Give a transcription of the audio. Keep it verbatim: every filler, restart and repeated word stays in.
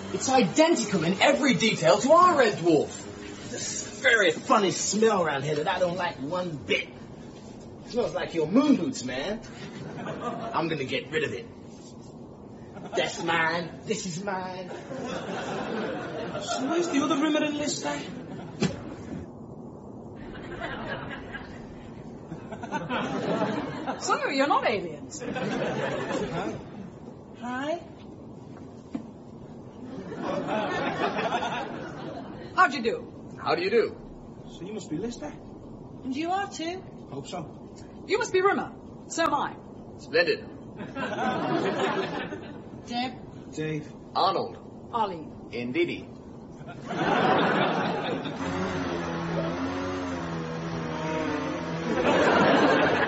It's identical in every detail to our red dwarf. This very funny smell around here that I don't like one bit. It smells like your moon boots, man. I'm gonna get rid of it. That's mine. This is mine. So where's the other rumor in Lister? So, you're not aliens? Hi. How'd you do? How do you do? So you must be Lister? And you are too? Hope so. You must be Rimmer. So am I. Splendid. Deb? Dave. Arnold. Arlene. Indeedy.